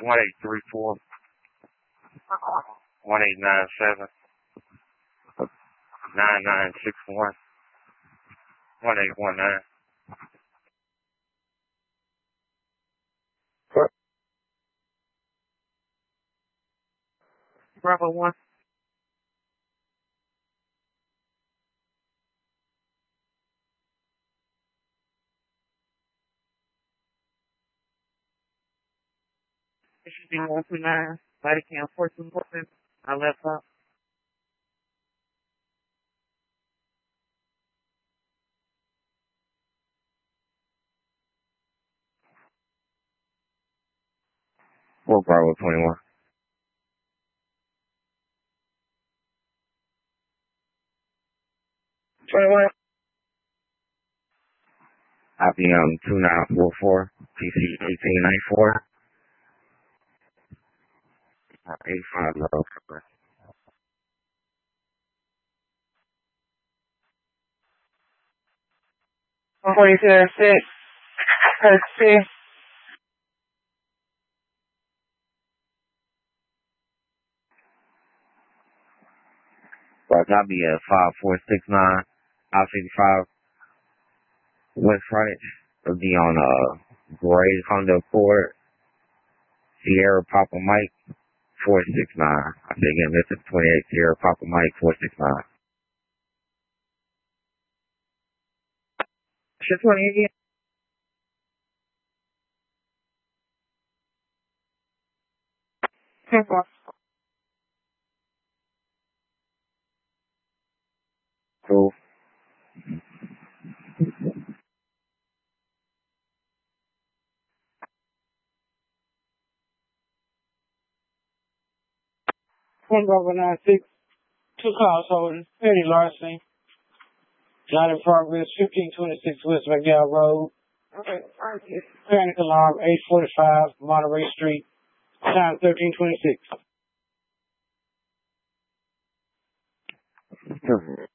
1834 1897 9961 1819. Bravo 1. It should be 129. Body cam 1414. I left up. Well, Bravo 21. 21. IBM 2944. PC 1894. 85 level. 146. 36. Well, copy at 5469. I-55 West Frontage. It'll be on Gray Honda Accord. Sierra Papa Mike 469. I say again, this is 28 Sierra Papa Mike 469. Shit 28 again. Cool. One Bravo 96. 2 cars holding. Eddie Larson. Not in progress. 1526 West McDowell Road. Okay. Panic alarm 845 Monterey Street. Time 1326.